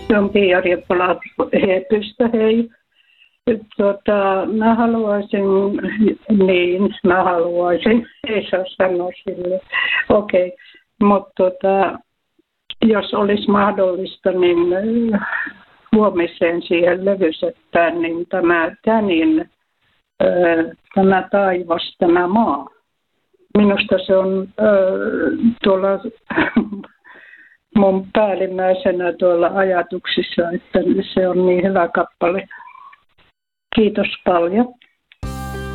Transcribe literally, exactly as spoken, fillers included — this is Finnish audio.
Se on Pia Riepola Hepystä, hei. Tota, mä haluaisin, niin, mä haluaisin, ei saa sanoa sille. Okei, okay. Mutta tota, jos olisi mahdollista, niin huomiseen siihen levysettään, niin tämä Tänin, tämä taivas, tämä maa. Minusta se on tuolla mun päällimmäisenä tuolla ajatuksissa, että se on niin hyvä kappale. Kiitos paljon.